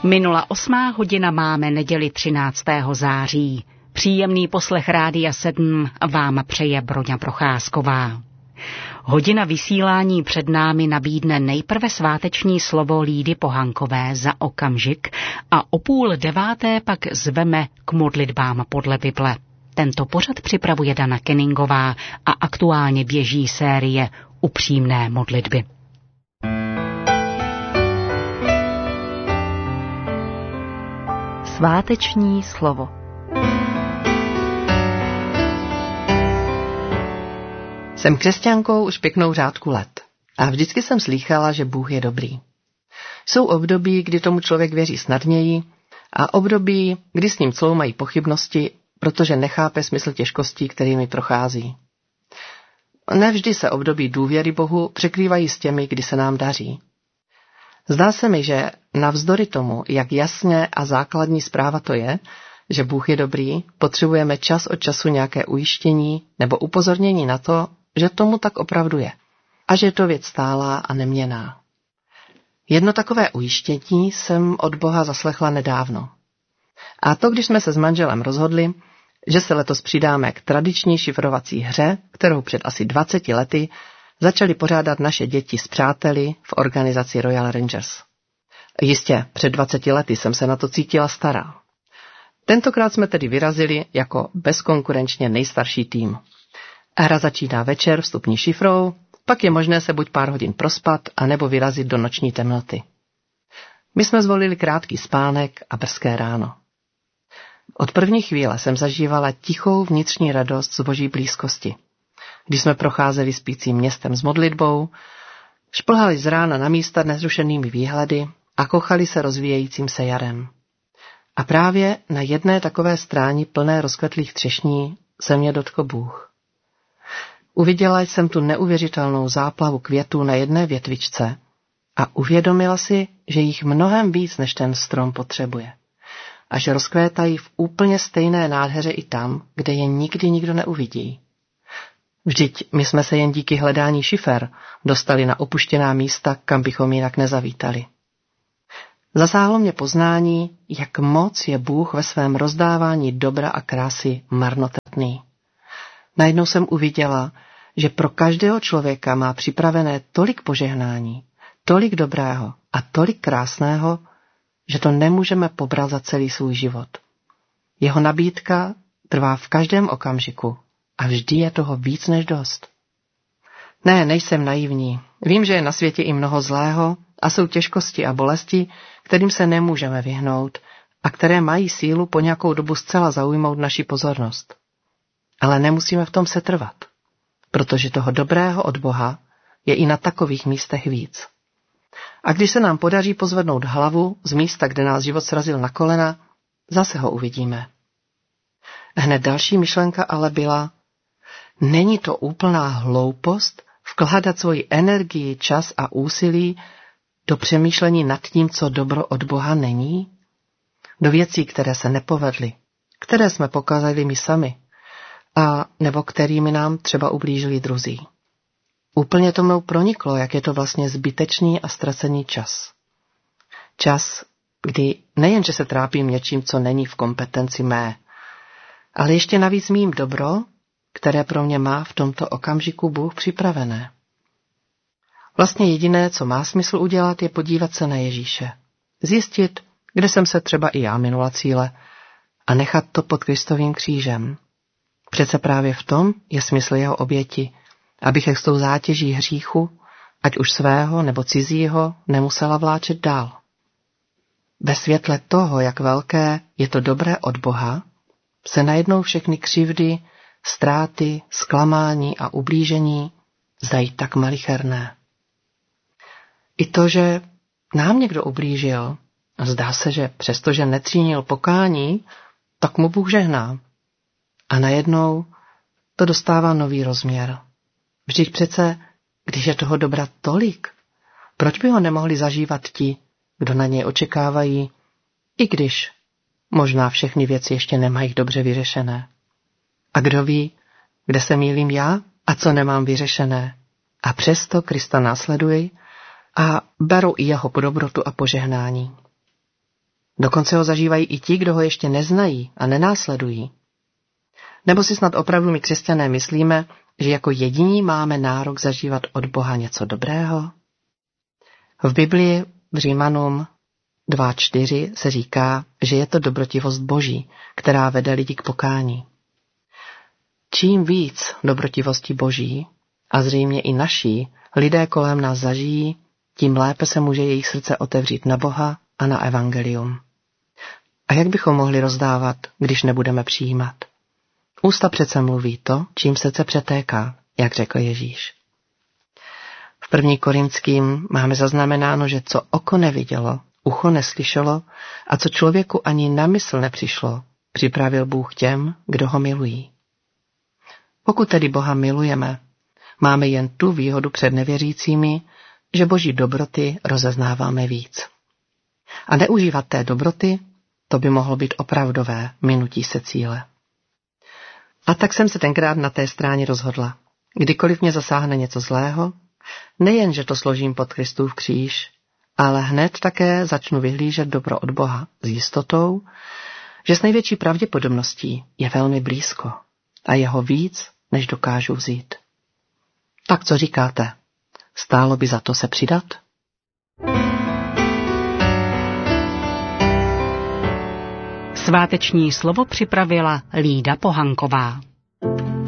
Minula 8. hodina, máme neděli 13. září. Příjemný poslech Rádia 7 vám přeje Broňa Procházková. Hodina vysílání před námi nabídne nejprve sváteční slovo Lídy Pohankové za okamžik a o 8:30 pak zveme k modlitbám podle Bible. Tento pořad připravuje Dana Kenningová a aktuálně běží série Upřímné modlitby. Sváteční slovo. Jsem křesťankou už pěknou řádku let a vždycky jsem slýchala, že Bůh je dobrý. Jsou období, kdy tomu člověk věří snadněji a období, kdy s ním cloumají pochybnosti, protože nechápe smysl těžkostí, kterými prochází. Nevždy se období důvěry Bohu překrývají s těmi, kdy se nám daří. Zdá se mi, že navzdory tomu, jak jasně a základní zpráva to je, že Bůh je dobrý, potřebujeme čas od času nějaké ujištění nebo upozornění na to, že tomu tak opravdu je a že je to věc stálá a neměnná. Jedno takové ujištění jsem od Boha zaslechla nedávno. A to, když jsme se s manželem rozhodli, že se letos přidáme k tradiční šifrovací hře, kterou před asi 20 lety začali pořádat naše děti s přáteli v organizaci Royal Rangers. Jistě, před 20 lety jsem se na to cítila stará. Tentokrát jsme tedy vyrazili jako bezkonkurenčně nejstarší tým. Hra začíná večer vstupní šifrou, pak je možné se buď pár hodin prospat, anebo vyrazit do noční temnoty. My jsme zvolili krátký spánek a brzké ráno. Od první chvíle jsem zažívala tichou vnitřní radost z Boží blízkosti. Když jsme procházeli spícím městem s modlitbou, šplhali z rána na místa nezrušenými výhledy a kochali se rozvíjejícím se jarem. A právě na jedné takové stráni plné rozkvetlých třešní se mě dotkl Bůh. Uviděla jsem tu neuvěřitelnou záplavu květů na jedné větvičce a uvědomila si, že jich mnohem víc, než ten strom potřebuje. A že rozkvétají v úplně stejné nádheře i tam, kde je nikdy nikdo neuvidí. Vždyť my jsme se jen díky hledání šifer dostali na opuštěná místa, kam bychom jinak nezavítali. Zasáhlo mě poznání, jak moc je Bůh ve svém rozdávání dobra a krásy marnotratný. Najednou jsem uviděla, že pro každého člověka má připravené tolik požehnání, tolik dobrého a tolik krásného, že to nemůžeme pobrat za celý svůj život. Jeho nabídka trvá v každém okamžiku a vždy je toho víc než dost. Ne, nejsem naivní. Vím, že je na světě i mnoho zlého a jsou těžkosti a bolesti, kterým se nemůžeme vyhnout a které mají sílu po nějakou dobu zcela zaujmout naši pozornost. Ale nemusíme v tom setrvat, protože toho dobrého od Boha je i na takových místech víc. A když se nám podaří pozvednout hlavu z místa, kde nás život srazil na kolena, zase ho uvidíme. Hned další myšlenka ale byla, není to úplná hloupost vkládat svoji energii, čas a úsilí do přemýšlení nad tím, co dobro od Boha není? Do věcí, které se nepovedly, které jsme pokazali my sami, a nebo kterými nám třeba ublížili druzí. Úplně to mnou proniklo, jak je to vlastně zbytečný a ztracený čas. Čas, kdy nejenže se trápím něčím, co není v kompetenci mé, ale ještě navíc mým dobro, které pro mě má v tomto okamžiku Bůh připravené. Vlastně jediné, co má smysl udělat, je podívat se na Ježíše. Zjistit, kde jsem se třeba i já minula cíle a nechat to pod Kristovým křížem. Přece právě v tom je smysl jeho oběti, abych je s tou zátěží hříchu, ať už svého nebo cizího, nemusela vláčet dál. Ve světle toho, jak velké je to dobré od Boha, se najednou všechny křivdy, ztráty, zklamání a ublížení zdají tak malicherné. I to, že nám někdo ublížil, zdá se, že přestože necínil pokání, tak mu Bůh žehná. A najednou to dostává nový rozměr. Vždyť přece, když je toho dobra tolik, proč by ho nemohli zažívat ti, kdo na něj očekávají, i když možná všechny věci ještě nemají dobře vyřešené. A kdo ví, kde se mýlím já a co nemám vyřešené. A přesto Krista následuji a beru i jeho dobrotu a požehnání. Dokonce ho zažívají i ti, kdo ho ještě neznají a nenásledují. Nebo si snad opravdu my křesťané myslíme, že jako jediní máme nárok zažívat od Boha něco dobrého? V Biblii v Římanům 2:4 se říká, že je to dobrotivost Boží, která vede lidi k pokání. Čím víc dobrotivosti Boží, a zřejmě i naší, lidé kolem nás zažijí, tím lépe se může jejich srdce otevřít na Boha a na evangelium. A jak bychom mohli rozdávat, když nebudeme přijímat? Ústa přece mluví to, čím srdce přetéká, jak řekl Ježíš. V 1. Korinským máme zaznamenáno, že co oko nevidělo, ucho neslyšelo a co člověku ani na mysl nepřišlo, připravil Bůh těm, kdo ho milují. Pokud tedy Boha milujeme, máme jen tu výhodu před nevěřícími, že Boží dobroty rozeznáváme víc. A neužívat té dobroty, to by mohlo být opravdové minutí se cíle. A tak jsem se tenkrát na té stráně rozhodla. Kdykoliv mě zasáhne něco zlého, nejen, že to složím pod Kristův kříž, ale hned také začnu vyhlížet dobro od Boha s jistotou, že s největší pravděpodobností je velmi blízko a jeho víc, než dokážu vzít. Tak co říkáte? Stálo by za to se přidat? Sváteční slovo připravila Lída Pohanková.